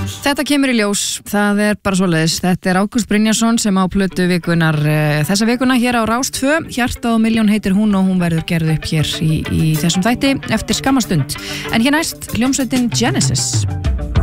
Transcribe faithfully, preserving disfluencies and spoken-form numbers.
Þetta kemur í ljós, það er bara svoleiðis. Þetta er Ágúst Brynjarsson sem á plötu vikunar uh, þessa vikuna hér á Rás tvö. Hjarta og miljón heitir hún og hún verður gerð upp hér í, í þessum þætti eftir skammastund. En hér næst hljómsveitin Genesis.